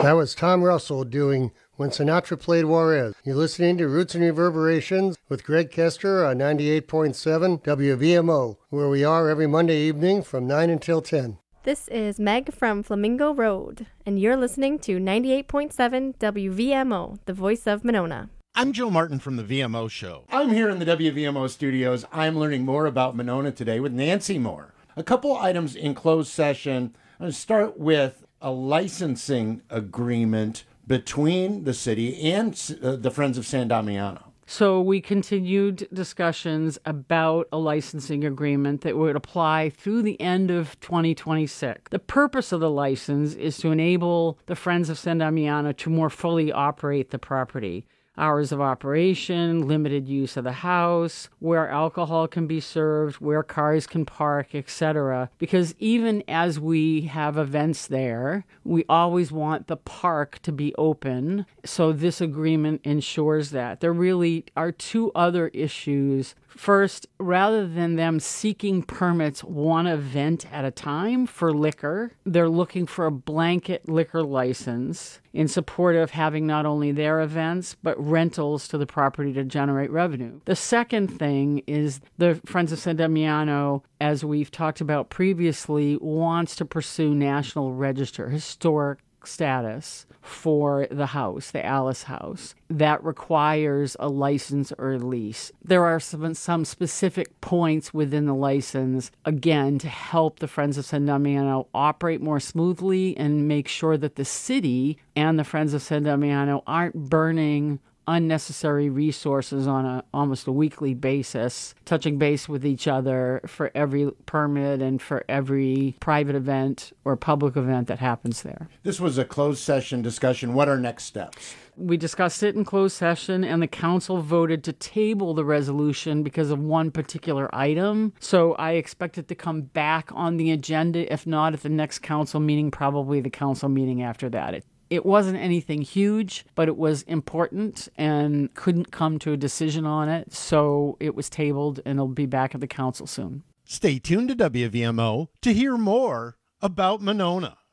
That was Tom Russell doing When Sinatra Played Juarez. You're listening to Roots and Reverberations with Greg Kester on 98.7 WVMO, where we are every Monday evening from 9 until 10. This is Meg from Flamingo Road, and you're listening to 98.7 WVMO, the voice of Monona. I'm Joe Martin from the VMO Show. I'm here in the WVMO studios. I'm learning more about Monona today with Nancy Moore. A couple items in closed session. I'm going to start with a licensing agreement between the city and the Friends of San Damiano. So we continued discussions about a licensing agreement that would apply through the end of 2026. The purpose of the license is to enable the Friends of San Damiano to more fully operate the property. Hours of operation, limited use of the house, where alcohol can be served, where cars can park, etc. Because even as we have events there, we always want the park to be open. So this agreement ensures that. There really are two other issues. First, rather than them seeking permits one event at a time for liquor, they're looking for a blanket liquor license in support of having not only their events, but rentals to the property to generate revenue. The second thing is the Friends of San Damiano, as we've talked about previously, wants to pursue National Register historic status for the house, the Alice House, that requires a license or a lease. There are some specific points within the license, again, to help the Friends of San Damiano operate more smoothly and make sure that the city and the Friends of San Damiano aren't burning unnecessary resources on almost a weekly basis, touching base with each other for every permit and for every private event or public event that happens there. This was a closed session discussion. What are next steps? We discussed it in closed session, and the council voted to table the resolution because of one particular item. So I expect it to come back on the agenda, if not at the next council meeting, probably the council meeting after that. It wasn't anything huge, but it was important and couldn't come to a decision on it. So it was tabled, and it'll be back at the council soon. Stay tuned to WVMO to hear more about Monona.